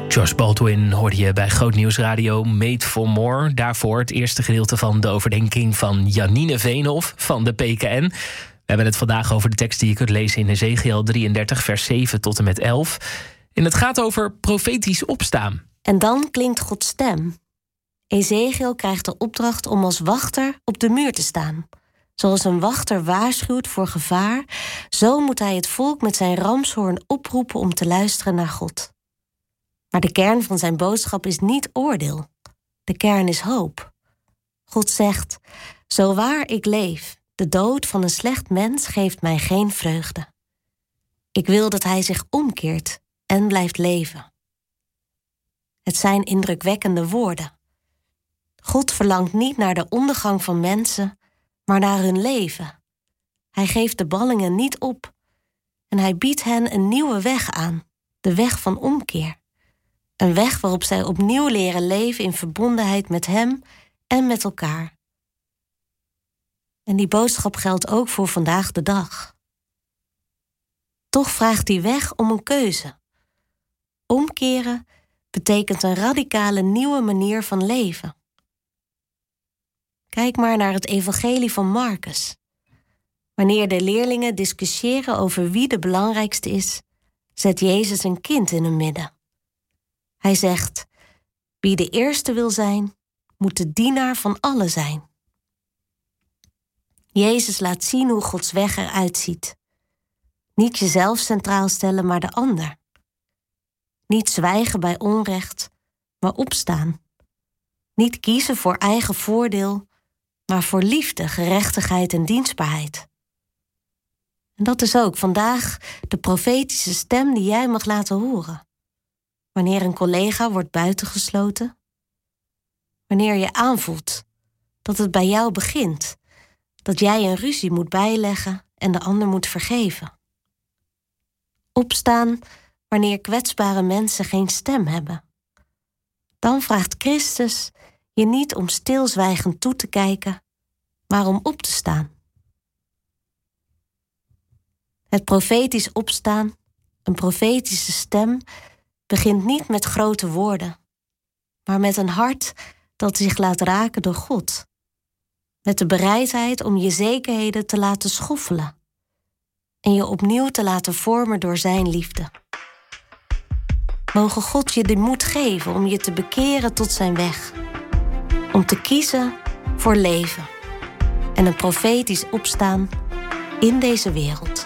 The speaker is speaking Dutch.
Josh Baldwin hoorde je bij Groot Nieuws Radio Made for More. Daarvoor het eerste gedeelte van de overdenking van Janine Veenhoff van de PKN. We hebben het vandaag over de tekst die je kunt lezen in Ezechiël 33, vers 7 tot en met 11. En het gaat over profetisch opstaan. En dan klinkt Gods stem. Ezechiël krijgt de opdracht om als wachter op de muur te staan. Zoals een wachter waarschuwt voor gevaar, zo moet hij het volk met zijn ramshoorn oproepen om te luisteren naar God. Maar de kern van zijn boodschap is niet oordeel. De kern is hoop. God zegt, zo waar ik leef, de dood van een slecht mens geeft mij geen vreugde. Ik wil dat hij zich omkeert en blijft leven. Het zijn indrukwekkende woorden. God verlangt niet naar de ondergang van mensen, maar naar hun leven. Hij geeft de ballingen niet op. En hij biedt hen een nieuwe weg aan, de weg van omkeer. Een weg waarop zij opnieuw leren leven in verbondenheid met hem en met elkaar. En die boodschap geldt ook voor vandaag de dag. Toch vraagt die weg om een keuze. Omkeren betekent een radicale nieuwe manier van leven. Kijk maar naar het evangelie van Marcus. Wanneer de leerlingen discussiëren over wie de belangrijkste is, zet Jezus een kind in hun midden. Hij zegt, wie de eerste wil zijn, moet de dienaar van allen zijn. Jezus laat zien hoe Gods weg eruit ziet. Niet jezelf centraal stellen, maar de ander. Niet zwijgen bij onrecht, maar opstaan. Niet kiezen voor eigen voordeel, maar voor liefde, gerechtigheid en dienstbaarheid. En dat is ook vandaag de profetische stem die jij mag laten horen. Wanneer een collega wordt buitengesloten. Wanneer je aanvoelt dat het bij jou begint. Dat jij een ruzie moet bijleggen en de ander moet vergeven. Opstaan wanneer kwetsbare mensen geen stem hebben. Dan vraagt Christus je niet om stilzwijgend toe te kijken, maar om op te staan. Het profetisch opstaan, een profetische stem, begint niet met grote woorden, maar met een hart dat zich laat raken door God. Met de bereidheid om je zekerheden te laten schoffelen en je opnieuw te laten vormen door zijn liefde. Mogen God je de moed geven om je te bekeren tot zijn weg. Om te kiezen voor leven en een profetisch opstaan in deze wereld.